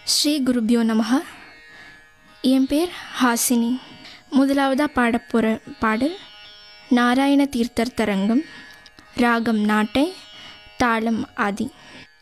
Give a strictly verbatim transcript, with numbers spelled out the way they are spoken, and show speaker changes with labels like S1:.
S1: ஸ்ரீ குருபியோ நமஹ. என் பேர் ஹாசினி. முதலாவதாக பாடப்போகிற பாடல் நாராயண தீர்த்தர் தரங்கம், ராகம் நாட்டை, தாளம் ஆதி.